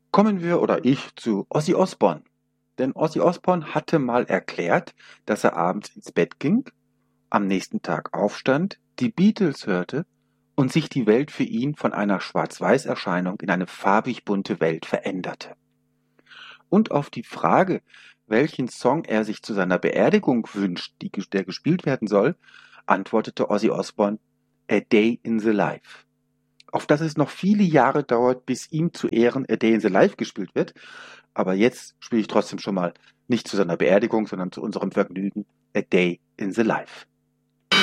Kommen wir oder ich zu Ozzy Osbourne. Denn Ozzy Osbourne hatte mal erklärt, dass er abends ins Bett ging, am nächsten Tag aufstand, die Beatles hörte und sich die Welt für ihn von einer Schwarz-Weiß-Erscheinung in eine farbig bunte Welt veränderte. Und auf die Frage, welchen Song er sich zu seiner Beerdigung wünscht, der gespielt werden soll, antwortete Ozzy Osbourne: A Day in the Life. Auf dass es noch viele Jahre dauert, bis ihm zu Ehren A Day in the Life gespielt wird. Aber jetzt spiele ich trotzdem schon mal nicht zu seiner Beerdigung, sondern zu unserem Vergnügen A Day in the Life.